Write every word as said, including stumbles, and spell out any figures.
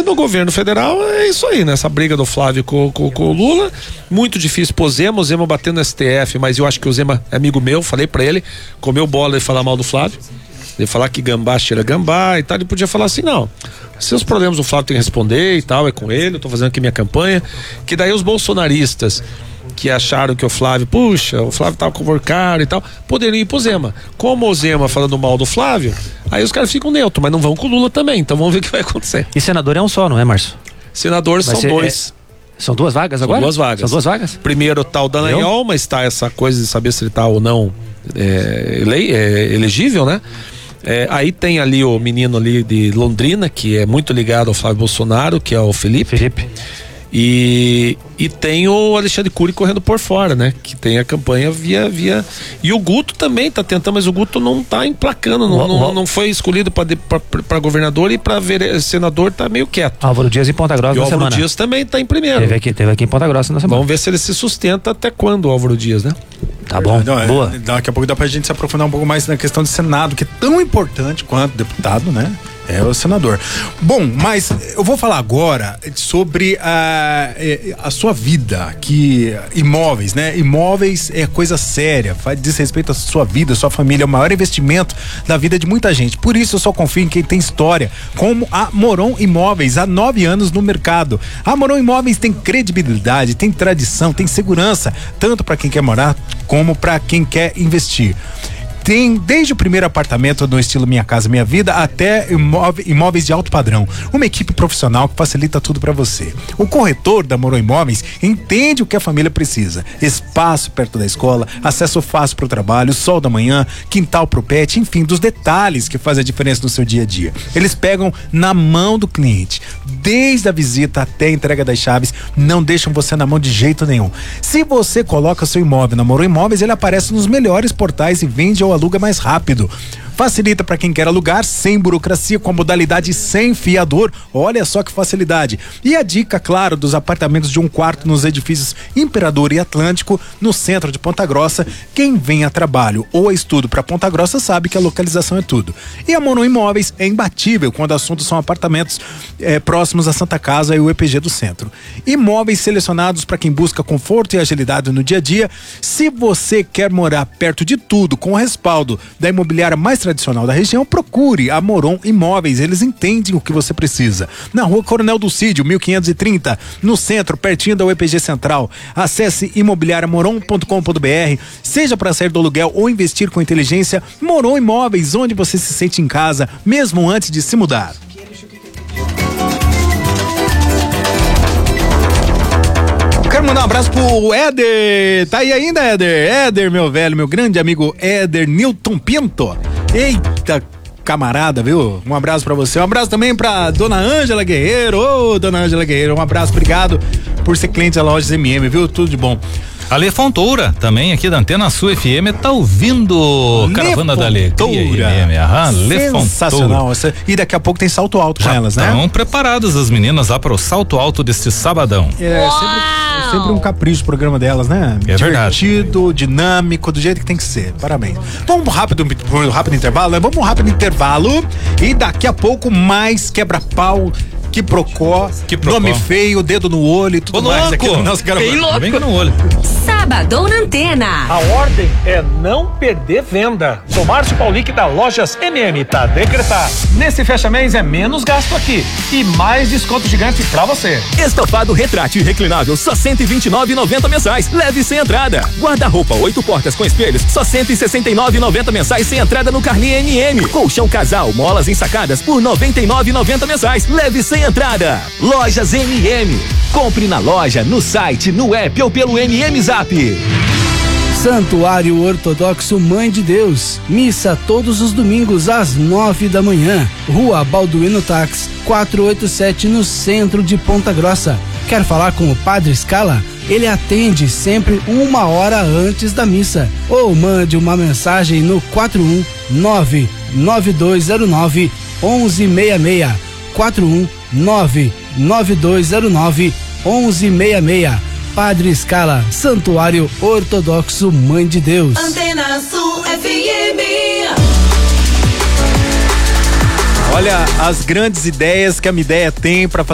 no governo federal é isso aí, né? Essa briga do Flávio com, com, com o Lula, muito difícil pro Zema, o Zema batendo no S T F, mas eu acho que o Zema é amigo meu, falei pra ele, comeu bola e falar mal do Flávio, ele falar que gambá cheira gambá e tal, ele podia falar assim, não, seus problemas o Flávio tem que responder e tal, é com ele, eu tô fazendo aqui minha campanha, que daí os bolsonaristas que acharam que o Flávio, puxa, o Flávio tava convocado e tal, poderiam ir pro Zema. Como o Zema falando mal do Flávio, aí os caras ficam neutros, mas não vão com o Lula também, então vamos ver o que vai acontecer. E senador é um só, não é, Márcio? Senadores são dois. É... São duas vagas agora? São duas vagas. São duas vagas? Primeiro tá o Dallagnol, mas tá essa coisa de saber se ele tá ou não é, ele, é, elegível, né? É, aí tem ali o menino ali de Londrina, que é muito ligado ao Flávio Bolsonaro, que é o Felipe. Felipe. E, e tem o Alexandre Cury correndo por fora, né? Que tem a campanha via, via... E o Guto também tá tentando, mas o Guto não tá emplacando, não, não, não foi escolhido para governador e para senador tá meio quieto. Álvaro Dias em Ponta Grossa e o na Álvaro semana. Dias também tá em primeiro. Teve aqui, teve aqui em Ponta Grossa na semana. Vamos ver se ele se sustenta até quando o Álvaro Dias, né? Tá bom, não, é, boa. Daqui a pouco dá pra gente se aprofundar um pouco mais na questão do Senado, que é tão importante quanto deputado, né? É o senador. Bom, mas eu vou falar agora sobre a, a sua vida, que imóveis, né? Imóveis é coisa séria, faz diz respeito à sua vida, à sua família, é o maior investimento da vida de muita gente. Por isso eu só confio em quem tem história, como a Moron Imóveis, há nove anos no mercado. A Moron Imóveis tem credibilidade, tem tradição, tem segurança, tanto para quem quer morar como para quem quer investir. Tem desde o primeiro apartamento no estilo Minha Casa Minha Vida até imóveis de alto padrão. Uma equipe profissional que facilita tudo para você. O corretor da Moron Imóveis entende o que a família precisa. Espaço perto da escola, acesso fácil para o trabalho, sol da manhã, quintal pro pet, enfim, dos detalhes que fazem a diferença no seu dia a dia. Eles pegam na mão do cliente, desde a visita até a entrega das chaves, não deixam você na mão de jeito nenhum. Se você coloca seu imóvel na Moron Imóveis, ele aparece nos melhores portais e vende ou aluga mais rápido. Facilita para quem quer alugar, sem burocracia, com a modalidade sem fiador. Olha só que facilidade. E a dica, claro, dos apartamentos de um quarto nos edifícios Imperador e Atlântico, no centro de Ponta Grossa. Quem vem a trabalho ou a estudo para Ponta Grossa sabe que a localização é tudo. E a Moron Imóveis é imbatível quando assuntos são apartamentos é, próximos à Santa Casa e o E P G do centro. Imóveis selecionados para quem busca conforto e agilidade no dia a dia. Se você quer morar perto de tudo, com o respaldo da imobiliária mais tradicional da região, procure a Moron Imóveis, eles entendem o que você precisa. Na rua Coronel Dulcídio, mil quinhentos e trinta, no centro, pertinho da U E P G Central. Acesse imobiliária moron ponto com ponto b r, seja para sair do aluguel ou investir com inteligência. Moron Imóveis, onde você se sente em casa, mesmo antes de se mudar. Quero mandar um abraço pro Éder. Tá aí ainda, Éder? Éder, meu velho, meu grande amigo Éder Newton Pinto. Eita, camarada, viu? Um abraço pra você. Um abraço também pra dona Ângela Guerreiro. Ô, dona Ângela Guerreiro, um abraço, obrigado por ser cliente da Lojas M M, viu? Tudo de bom. Ale Fontoura, também aqui da Antena Sul F M, tá ouvindo Caravana da Alegria M M. Aham, sensacional. E daqui a pouco tem salto alto já com elas, né? Estão preparadas as meninas lá pro salto alto deste sabadão. É sempre, é sempre um capricho o programa delas, né? É divertido, verdade. Dinâmico, do jeito que tem que ser. Parabéns. Vamos rápido, um rápido intervalo, né? Vamos um rápido intervalo e daqui a pouco mais quebra-pau. Que procó, que procó, nome feio, dedo no olho e tudo Ô, mais. louco. Aqui no nosso Bem louco. Bem no olho. Sabadão na Antena. A ordem é não perder venda. Sou Márcio Paulic da Lojas M M, tá decretado. Nesse fecha-mês é menos gasto aqui e mais desconto gigante pra você. Estofado retrátil e reclinável, só cento e vinte e nove reais e noventa mensais. Leve sem entrada. Guarda-roupa oito portas com espelhos, só cento e sessenta e nove reais e noventa mensais sem entrada no Carnê M M. Colchão casal, molas ensacadas por noventa e nove reais e noventa mensais. Leve sem entrada. Lojas M M. Compre na loja, no site, no app ou pelo M M Zap. Santuário Ortodoxo Mãe de Deus. Missa todos os domingos às nove da manhã. Rua Balduino Tax, quatrocentos e oitenta e sete, no centro de Ponta Grossa. Quer falar com o Padre Scala? Ele atende sempre uma hora antes da missa. Ou mande uma mensagem no quatro um nove nove dois zero nove um um seis seis. quatro um nove nove dois zero nove um um seis seis. Padre Scala, Santuário Ortodoxo Mãe de Deus. Antena Sul F M. Olha as grandes ideias que a Mideia tem para